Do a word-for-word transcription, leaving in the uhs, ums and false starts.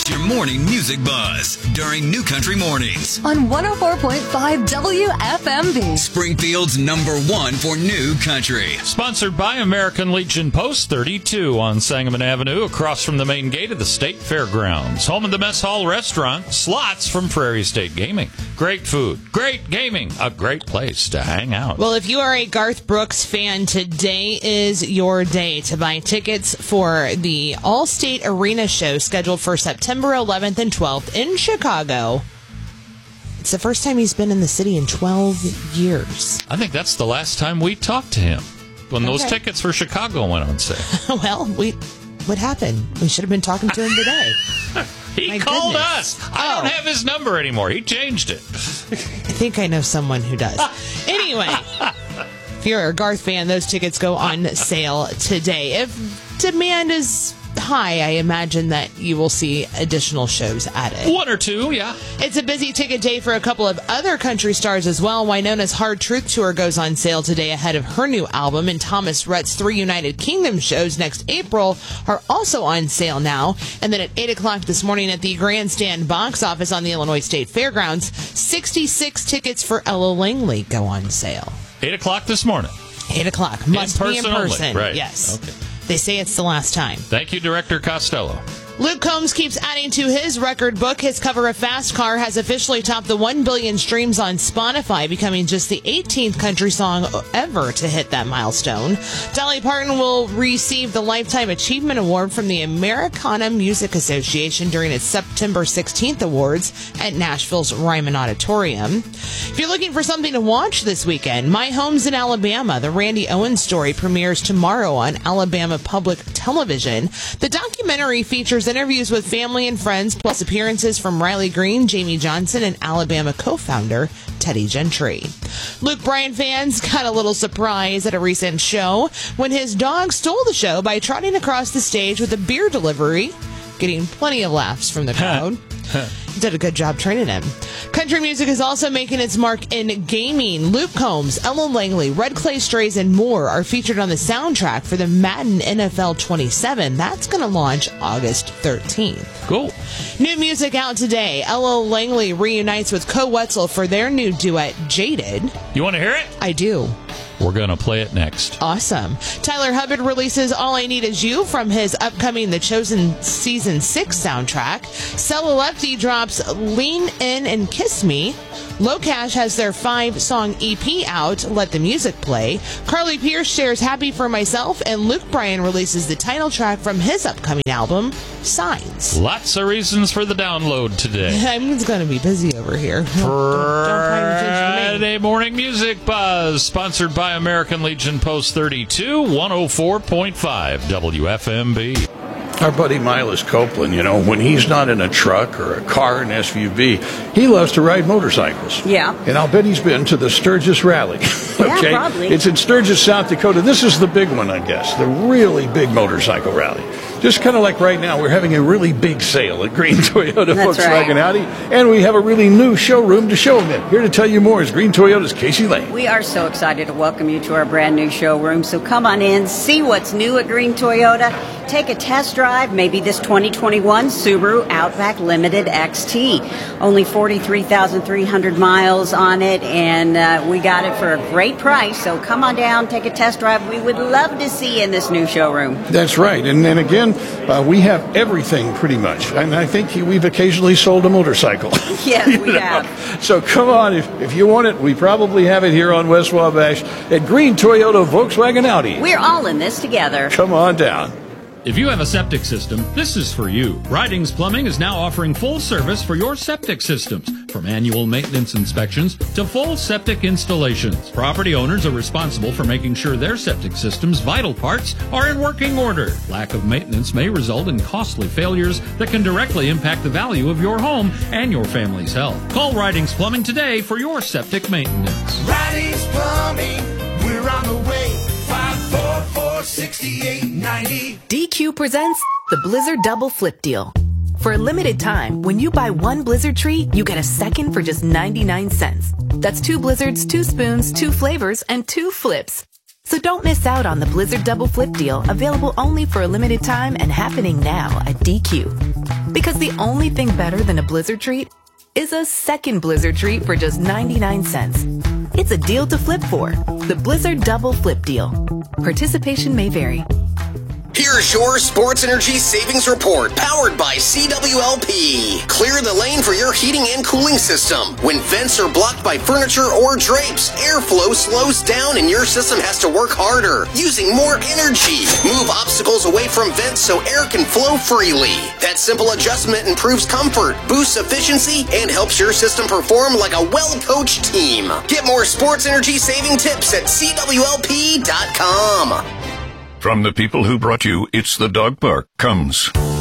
It's your morning music buzz during New Country Mornings on one oh four point five W F M B. Springfield's number one for New Country. Sponsored by American Legion Post thirty-two on Sangamon Avenue, across from the main gate of the State Fairgrounds. Home of the Mess Hall Restaurant, slots from Prairie State Gaming. Great food, great gaming, a great place to hang out. Well, if you are a Garth Brooks fan, today is your day to buy tickets for the All-State Arena show scheduled for September eleventh and twelfth in Chicago. It's the first time he's been in the city in twelve years. I think that's the last time we talked to him, when those Okay. tickets for Chicago went on sale. Well, we what happened? We should have been talking to him today. He My called goodness. us. I Oh. don't have his number anymore. He changed it. I think I know someone who does. Anyway, if you're a Garth fan, those tickets go on sale today. If demand is high, I imagine that you will see additional shows added. One or two, yeah. It's a busy ticket day for a couple of other country stars as well. Winona's Hard Truth Tour goes on sale today ahead of her new album, and Thomas Rhett's three United Kingdom shows next April are also on sale now. And then at eight o'clock this morning at the Grandstand box office on the Illinois State Fairgrounds, sixty-six tickets for Ella Langley go on sale. Eight o'clock this morning. eight o'clock. Must be in person only. person. Right. Yes. Okay. They say it's the last time. Thank you, Director Costello. Luke Combs keeps adding to his record book. His cover of Fast Car has officially topped the one billion streams on Spotify, becoming just the eighteenth country song ever to hit that milestone. Dolly Parton will receive the Lifetime Achievement Award from the Americana Music Association during its September sixteenth awards at Nashville's Ryman Auditorium. If you're looking for something to watch this weekend, My Home's in Alabama, the Randy Owens story, premieres tomorrow on Alabama Public Television. The documentary features interviews with family and friends, plus appearances from Riley Green, Jamie Johnson, and Alabama co-founder Teddy Gentry. Luke Bryan fans got a little surprise at a recent show when his dog stole the show by trotting across the stage with a beer delivery, getting plenty of laughs from the crowd. Did a good job training him. Country music is also making its mark in gaming. Luke Combs, Ella Langley, Red Clay Strays, and more are featured on the soundtrack for the Madden N F L twenty-seven. That's going to launch August thirteenth. Cool. New music out today. Ella Langley reunites with Co Wetzel for their new duet, Jaded. You want to hear it? I do. We're going to play it next. Awesome. Tyler Hubbard releases All I Need Is You from his upcoming The Chosen Season six soundtrack. Cella Lefty drops Lean In and Kiss Me. Low Cash has their five-song E P out, Let the Music Play. Carly Pierce shares Happy for Myself, and Luke Bryan releases the title track from his upcoming album, Signs. Lots of reasons for the download today. I'm just going to be busy over here. Don't, don't, don't pay attention to me. Friday Morning Music Buzz, sponsored by American Legion Post thirty-two, one oh four point five W F M B. Our buddy Miles Copeland, you know, when he's not in a truck or a car, an S U V, he loves to ride motorcycles. Yeah. And I'll bet he's been to the Sturgis Rally. Okay? Yeah, probably. It's in Sturgis, South Dakota. This is the big one, I guess, the really big motorcycle rally. Just kind of like right now, we're having a really big sale at Green Toyota That's Volkswagen right. Audi, and we have a really new showroom to show them in. Here to tell you more is Green Toyota's Casey Lane. We are so excited to welcome you to our brand new showroom. So come on in, see what's new at Green Toyota. Take a test drive, maybe this twenty twenty-one Subaru Outback Limited X T. Only forty-three thousand three hundred miles on it, and uh, we got it for a great price. So come on down, take a test drive. We would love to see you in this new showroom. That's right. And then again, uh, we have everything pretty much. And I think we've occasionally sold a motorcycle. Yes, You we know? have. So come on, if, if you want it, we probably have it here on West Wabash at Green Toyota Volkswagen Audi. We're all in this together. Come on down. If you have a septic system, this is for you. Ridings Plumbing is now offering full service for your septic systems, from annual maintenance inspections to full septic installations. Property owners are responsible for making sure their septic system's vital parts are in working order. Lack of maintenance may result in costly failures that can directly impact the value of your home and your family's health. Call Ridings Plumbing today for your septic maintenance. Ridings Plumbing, we're on the way. five four four, six eight nine zero. D Q presents the Blizzard Double Flip Deal. For a limited time, when you buy one Blizzard treat, you get a second for just ninety-nine cents. That's two Blizzards, two spoons, two flavors, and two flips. So don't miss out on the Blizzard Double Flip Deal, available only for a limited time and happening now at D Q. Because the only thing better than a Blizzard treat is a second Blizzard treat for just ninety-nine cents. It's a deal to flip for. The Blizzard Double Flip Deal. Participation may vary. Here's your Sports Energy Savings Report, powered by C W L P. Clear the lane for your heating and cooling system. When vents are blocked by furniture or drapes, airflow slows down and your system has to work harder, using more energy. Move obstacles away from vents so air can flow freely. That simple adjustment improves comfort, boosts efficiency, and helps your system perform like a well-coached team. Get more sports energy saving tips at C W L P dot com. From the people who brought you It's the Dog Park comes